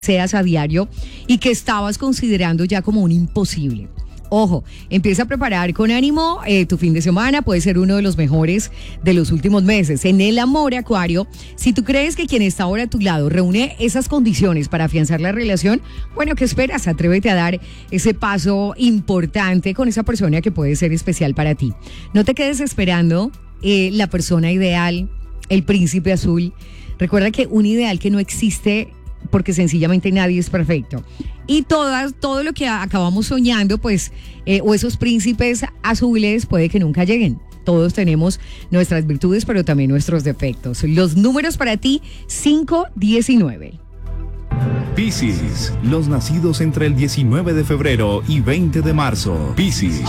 seas a diario y que estabas considerando ya como un imposible. Ojo, empieza a preparar con ánimo tu fin de semana, puede ser uno de los mejores de los últimos meses. En el amor, Acuario, si tú crees que quien está ahora a tu lado reúne esas condiciones para afianzar la relación, bueno, ¿qué esperas? Atrévete a dar ese paso importante con esa persona que puede ser especial para ti. No te quedes esperando la persona ideal, el príncipe azul. Recuerda que un ideal que no existe porque sencillamente nadie es perfecto. Y todo lo que acabamos soñando, pues, o esos príncipes azules puede que nunca lleguen. Todos tenemos nuestras virtudes, pero también nuestros defectos. Los números para ti, 5, 19. Piscis, los nacidos entre el 19 de febrero y 20 de marzo. Piscis.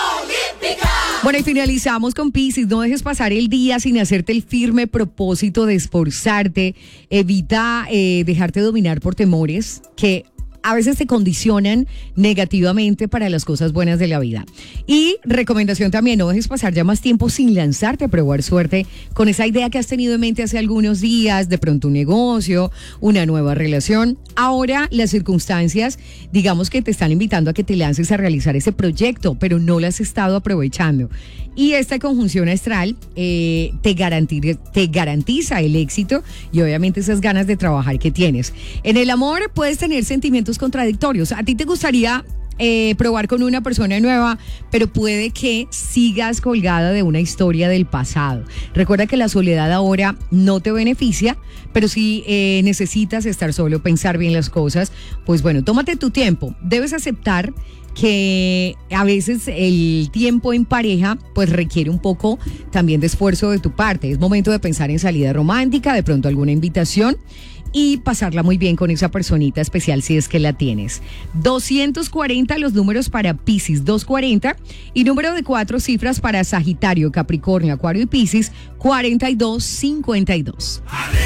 Bueno, y finalizamos con Piscis. No dejes pasar el día sin hacerte el firme propósito de esforzarte. Evita dejarte dominar por temores que a veces te condicionan negativamente para las cosas buenas de la vida. Y recomendación también, no dejes pasar ya más tiempo sin lanzarte a probar suerte con esa idea que has tenido en mente hace algunos días, de pronto un negocio, una nueva relación. Ahora las circunstancias, digamos que te están invitando a que te lances a realizar ese proyecto, pero no lo has estado aprovechando. Y esta conjunción astral te garantiza el éxito y obviamente esas ganas de trabajar que tienes. En el amor puedes tener sentimientos contradictorios. A ti te gustaría probar con una persona nueva, pero puede que sigas colgada de una historia del pasado. Recuerda que la soledad ahora no te beneficia, pero si necesitas estar solo, pensar bien las cosas, pues bueno, tómate tu tiempo. Debes aceptar que a veces el tiempo en pareja pues requiere un poco también de esfuerzo de tu parte. Es momento de pensar en salida romántica, de pronto alguna invitación y pasarla muy bien con esa personita especial si es que la tienes. 240 los números para Piscis, 240, y número de 4 cifras para Sagitario, Capricornio, Acuario y Piscis, 4252.